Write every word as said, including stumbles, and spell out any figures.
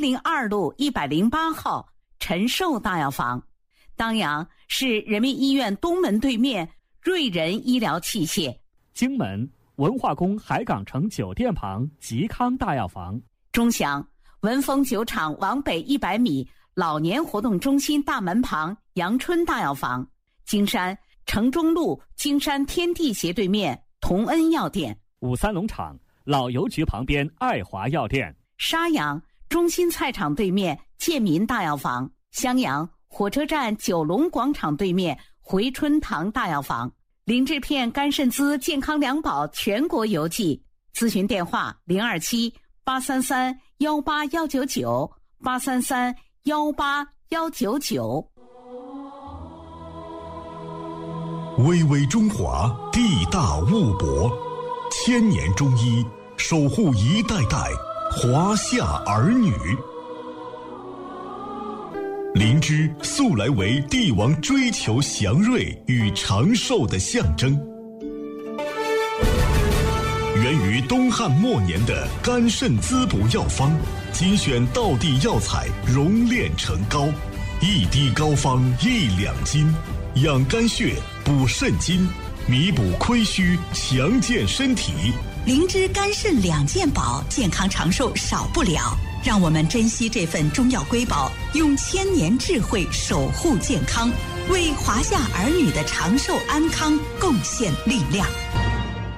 零二路一百零八号陈寿大药房。当阳是人民医院东门对面瑞仁医疗器械。 荆门文化宫海港城酒店旁吉康大药房。 钟祥文峰酒厂往北一百米老年活动中心大门旁阳春大药房。金山城中路金山天地斜对面同恩药店。 五三农场老邮局旁边爱华药店。 沙阳中心菜场对面建民大药房。襄阳火车站九龙广场对面回春堂大药房。林志片肝肾滋健康两宝全国邮寄。咨询电话零二七八三三幺八幺九九八三三幺八幺九九。 巍巍中华，地大物博，千年中医守护一代代华夏儿女。灵芝素来为帝王追求祥瑞与长寿的象征，源于东汉末年的肝肾滋补药方，精选道地药材熔炼成膏，一滴膏方一两金，养肝血，补肾精，弥补亏虚，强健身体。 灵芝肝肾两件宝，健康长寿少不了。让我们珍惜这份中药瑰宝，用千年智慧守护健康，为华夏儿女的长寿安康贡献力量。